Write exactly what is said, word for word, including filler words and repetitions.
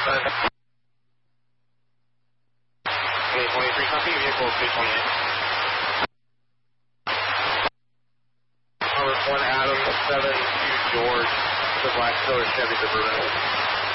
eight twenty-three, copy, vehicle three twenty-eight. One Adam, seven two George, the black Silver Chevy Suburban.